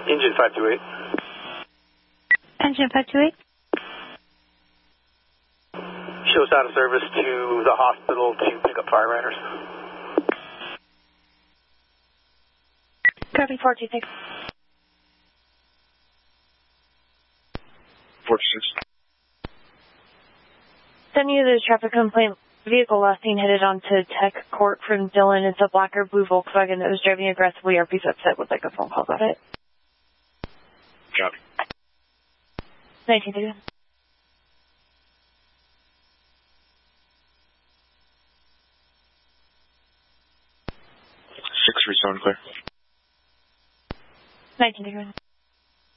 Engine 528. Engine 528. Shows out of service to the hospital to pick up fire riders. Copy 426. 426. Sending you the traffic complaint. Vehicle last seen headed onto Tech Court from Dillon. It's a black or blue Volkswagen that was driving aggressively. RP's upset. Would like a phone call about it. Copy. 1931. 6 resound clear. 1931.